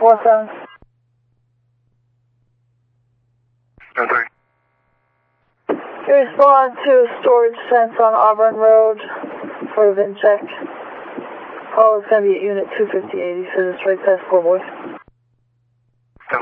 417. 10-3. You respond to storage sense on Auburn Road for a VIN check. Call is going to be at unit 25080, so just right past Poor Boy.